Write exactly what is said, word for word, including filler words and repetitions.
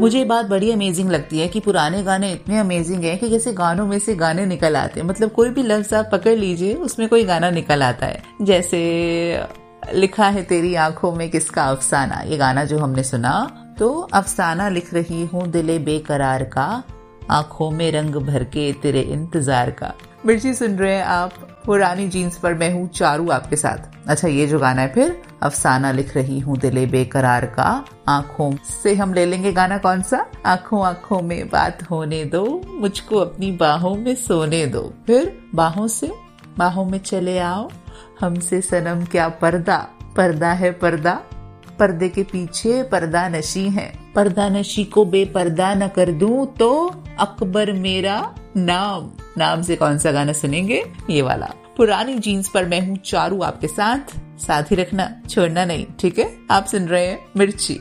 मुझे ये बात बड़ी अमेजिंग लगती है कि पुराने गाने इतने अमेजिंग हैं कि जैसे गानों में से गाने निकल आते हैं। मतलब कोई भी लफ्ज आप पकड़ लीजिए, उसमें कोई गाना निकल आता है। जैसे लिखा है तेरी आंखों में किसका अफसाना, ये गाना जो हमने सुना, तो अफसाना लिख रही हूँ दिले बेकरार का, आंखों में रंग भर के तेरे इंतजार का। मिर्ची सुन रहे हैं आप पुरानी जीन्स पर, मैं हूँ चारू आपके साथ। अच्छा, ये जो गाना है फिर अफसाना लिख रही हूँ दिले बेकरार का, आंखों से हम ले लेंगे गाना कौन सा, आंखों आंखों में बात होने दो, मुझको अपनी बाहों में सोने दो। फिर बाहों से बाहों में चले आओ, हमसे सनम क्या पर्दा, पर्दा है पर्दा, पर्दे के पीछे पर्दा नशी है, पर्दा नशी को बेपर्दा न कर दूं तो अकबर मेरा नाम। नाम से कौन सा गाना सुनेंगे, ये वाला। पुरानी जीन्स पर मैं हूँ चारू आपके साथ, साथ ही रखना, छोड़ना नहीं, ठीक है। आप सुन रहे हैं मिर्ची।